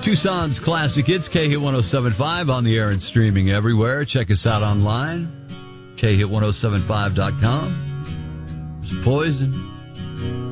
Tucson's classic hits, K-Hit 1075 on the air and streaming everywhere. Check us out online, khit1075.com. There's Poison.